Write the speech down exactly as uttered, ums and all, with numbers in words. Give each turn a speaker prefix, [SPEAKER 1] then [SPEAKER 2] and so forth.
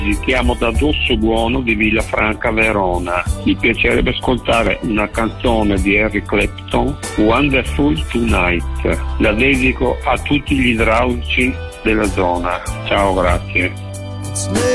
[SPEAKER 1] Mi chiamo da Dosso Buono di Villafranca Verona. Mi piacerebbe ascoltare una canzone di Eric Clapton, Wonderful Tonight. La dedico a tutti gli idraulici della zona. Ciao, grazie.